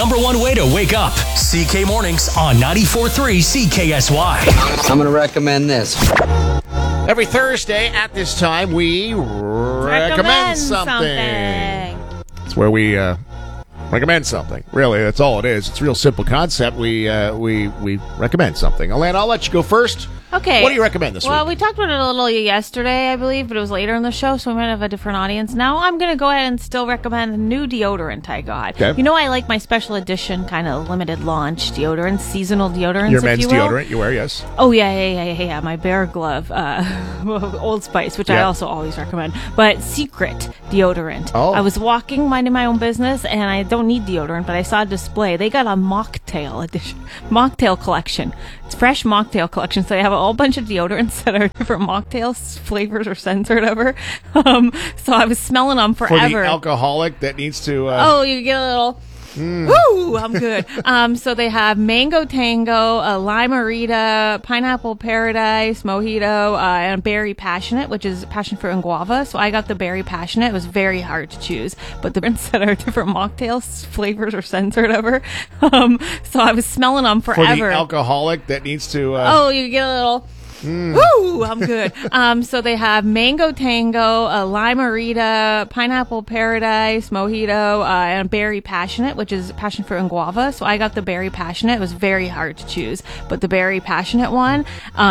Number one way to wake up. CK Mornings on 94.3 CKSY. I'm going to recommend this. Every Thursday at this time, we recommend something. It's where we recommend something. Really, that's all it is. It's a real simple concept. We recommend something. Alana, I'll let you go first. Okay. What do you recommend this week? Well, we talked about it a little yesterday, I believe, but it was later in the show, so we might have a different audience. Now I'm going to go ahead and still recommend a new deodorant I got. Okay. You know, I like my special edition kind of limited launch deodorants, seasonal deodorants, Your men's if you will. deodorant you wear, yes. Oh, yeah. My Bear Glove, Old Spice, which I Yeah. also always recommend. But Secret deodorant. Oh. I was walking, minding my own business, and I don't need deodorant, but I saw a display. They got a mocktail edition, mocktail collection. It's fresh mocktail collection, so they have a whole bunch of deodorants that are different mocktails, flavors or scents or whatever. So I was smelling them For forever. the alcoholic that needs to... Oh, you get a little... Woo! I'm good. So they have Mango Tango, Limerita, Pineapple Paradise, Mojito, and Berry Passionate, which is passion fruit and guava. So I got the Berry Passionate. It was very hard to choose, but the drinks that are different mocktails, flavors or scents or whatever. So I was smelling them For forever. the alcoholic that needs to... Oh, you get a little... Woo! I'm good. So they have Mango Tango, Limerita, Pineapple Paradise, Mojito, and Berry Passionate, which is passion fruit and guava. So I got the Berry Passionate. It was very hard to choose, but the Berry Passionate one,